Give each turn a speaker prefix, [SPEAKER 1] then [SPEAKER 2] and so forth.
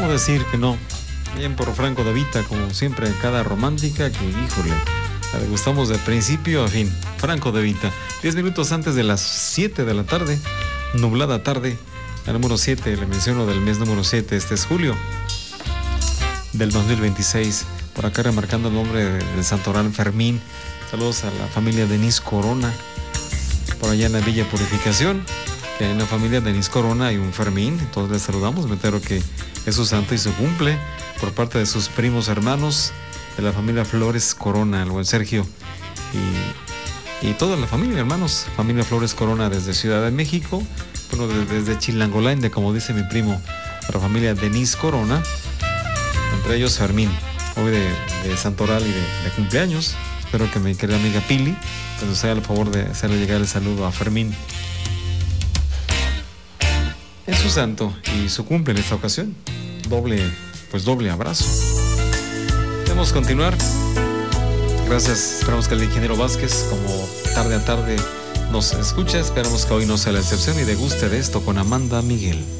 [SPEAKER 1] decir que no. Bien por Franco de Vita, como siempre, en cada romántica que, híjole, la degustamos de principio a fin. Franco de Vita. 10 minutos antes de las 7 de la tarde, nublada tarde, la número 7, le menciono del mes número 7, este es julio del 2026. Por acá remarcando el nombre del santoral Fermín. Saludos a la familia Denis Corona, por allá en la Villa Purificación, que en la familia Denis Corona hay un Fermín, todos les saludamos, me entero que es su santo y su cumple, por parte de sus primos hermanos de la familia Flores Corona, el buen Sergio, y toda la familia, hermanos, familia Flores Corona desde Ciudad de México, bueno, desde Chilangolandia, como dice mi primo, la familia Denis Corona, entre ellos Fermín, hoy de santoral y de cumpleaños. Espero que mi querida amiga Pili pues nos haga el favor de hacerle llegar el saludo a Fermín. Es su santo y su cumple en esta ocasión. Doble abrazo. Debemos continuar. Gracias. Esperamos que el ingeniero Vázquez, como tarde a tarde, nos escuche. Esperamos que hoy no sea la excepción y deguste de esto con Amanda Miguel.